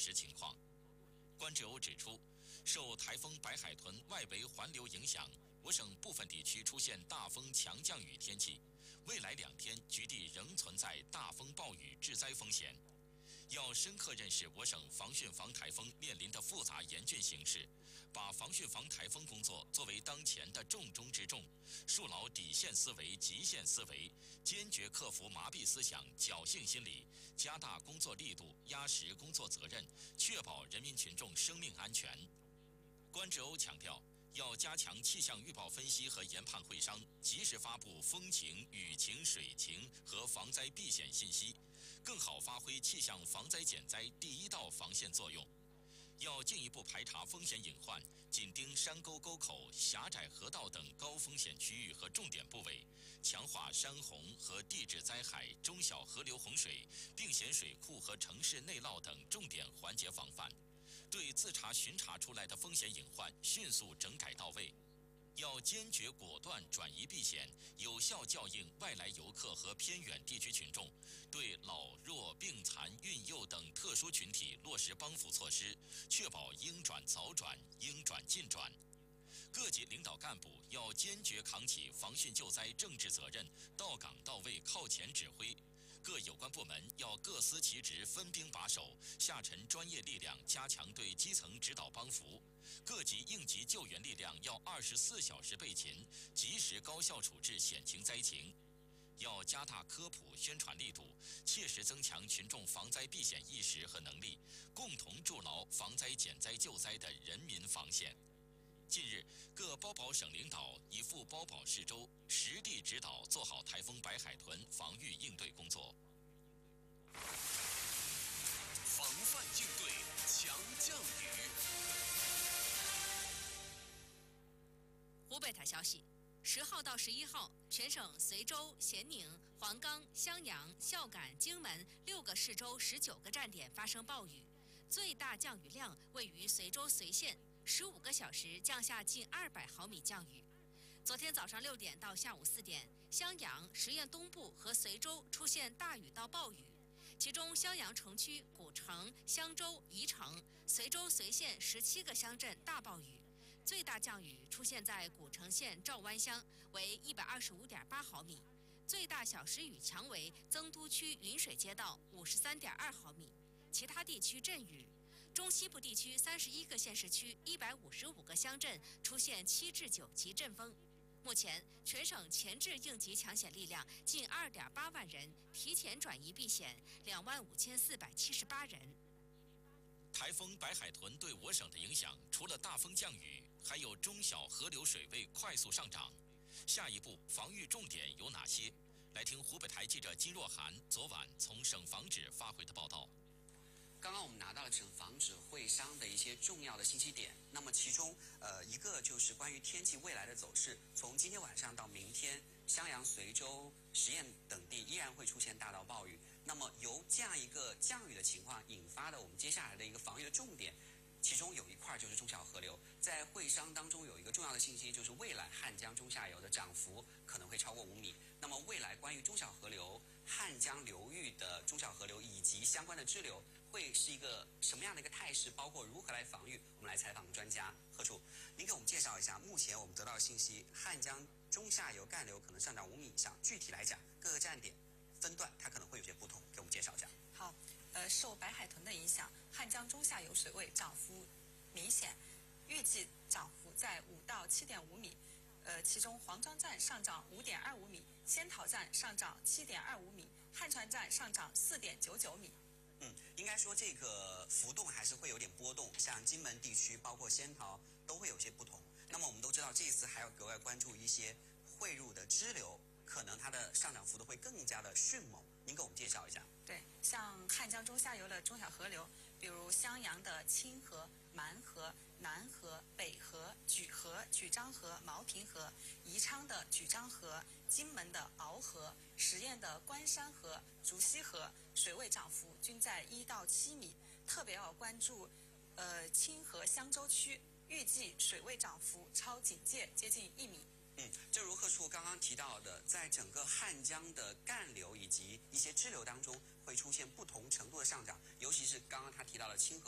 实情况。关志欧指出，受台风白海豚外围环流影响，我省部分地区出现大风强降雨天气，未来2天局地仍存在大风暴雨致灾风险。要深刻认识我省防汛防台风面临的复杂严峻形势，把防汛防台风工作作为当前的重中之重，树牢底线思维、极限思维，坚决克服麻痹思想、侥幸心理，加大工作力度，压实工作责任，确保人民群众生命安全。关志欧强调，要加强气象预报分析和研判会商，及时发布风情、雨情、水情和防灾避险信息，更好发挥气象防灾减灾第一道防线作用。要进一步排查风险隐患，紧盯山沟沟口、狭窄河道等高风险区域和重点部位，强化山洪和地质灾害、中小河流洪水、并险水库和城市内涝等重点环节防范。对自查巡查出来的风险隐患迅速整改到位，要坚决果断转移避险，有效教应外来游客和偏远地区群众，对老弱病残孕幼等特殊群体落实帮扶措施，确保应转早转、应转尽转。各级领导干部要坚决扛起防汛救灾政治责任，到岗到位靠前指挥。各有关部门要各司其职，分兵把守，下沉专业力量加强对基层指导帮扶。各级应急救援力量要24小时备勤，及时高效处置险情灾情。要加大科普宣传力度，切实增强群众防灾避险意识和能力，共同筑牢防灾减灾救灾的人民防线。近日，各包保省领导已赴包保市州实地指导做好台风白海豚防御应对工作。 防范应对强降雨。 湖北台消息，10号到11号，全省随州、咸宁、黄冈、襄阳、孝感、荆门6个市州19个站点发生暴雨，最大降雨量位于随州随县，15个小时降下近200毫米降雨。昨天早上6点到下午4点，襄阳、十堰东部和随州出现大雨到暴雨，其中襄阳城区、古城、襄州、宜城、随州随县17个乡镇大暴雨。最大降雨出现在古城县赵湾乡，为125.8毫米；最大小时雨强为增都区云水街道53.2毫米。其他地区阵雨，中西部地区31个县市区155个乡镇出现7至9级阵风。目前，全省前置应急抢险力量近2.8万人，提前转移避险25478人。 台风白海豚对我省的影响，除了大风降雨，还有中小河流水位快速上涨。下一步防御重点有哪些？来听湖北台记者金若涵昨晚从省防指发回的报道。 刚刚我们拿到了省防指会商的一些重要的信息点，那么其中一个就是关于天气未来的走势，从今天晚上到明天，襄阳、随州、十堰等地依然会出现大到暴雨。那么由这样一个降雨的情况引发的我们接下来的一个防御的重点，其中有一块就是中小河流。在会商当中有一个重要的信息，就是未来汉江中下游的涨幅可能会超过5米。那么未来关于中小河流、汉江流域的中小河流以及相关的支流会是一个什么样的一个态势，包括如何来防御，我们来采访专家贺处。您给我们介绍一下目前我们得到的信息，汉江中下游干流可能上涨5米以上，具体来讲各个站点分段它可能会有些不同，给我们介绍一下。 好，受白海豚的影响，汉江中下游水位涨幅明显，预计涨幅在5到7.5米。其中黄庄站上涨5.25米，仙桃站上涨7.25米，汉川站上涨4.99米。 应该说这个浮动还是会有点波动，像荆门地区包括仙桃都会有些不同。那么我们都知道，这一次还要格外关注一些汇入的支流，可能它的上涨幅度会更加的迅猛。您给我们介绍一下。 对，像汉江中下游的中小河流，比如襄阳的清河、蛮河、南河、北河、莒河、莒漳河、毛坪河，宜昌的莒漳河，荆门的敖河，十堰的关山河、竹溪河，水位涨幅均在1到7米。特别要关注清河襄州区，预计水位涨幅超警戒接近1米。 正如贺处刚刚提到的，在整个汉江的干流以及一些支流当中，会出现不同程度的上涨，尤其是刚刚他提到的清河。